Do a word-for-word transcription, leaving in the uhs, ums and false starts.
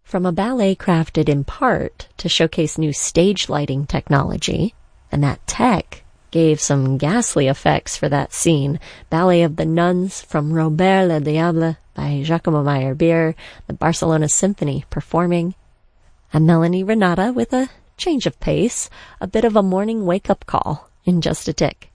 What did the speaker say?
From a ballet crafted in part to showcase new stage lighting technology, and that tech gave some ghastly effects for that scene. Ballet of the Nuns from Robert le Diable by Giacomo Meyerbeer, the Barcelona Symphony performing, and Melanie Renata with a change of pace, a bit of a morning wake-up call in just a tick.